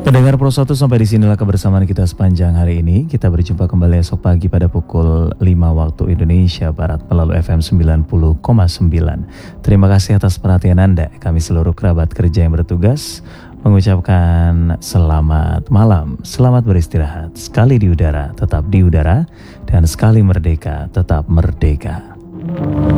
Pendengar Pro 1, sampai di sinilah kebersamaan kita sepanjang hari ini. Kita berjumpa kembali esok pagi pada pukul 5 waktu Indonesia Barat melalui FM 90,9. Terima kasih atas perhatian Anda. Kami seluruh kerabat kerja yang bertugas mengucapkan selamat malam, selamat beristirahat. Sekali di udara, tetap di udara. Dan sekali merdeka, tetap merdeka.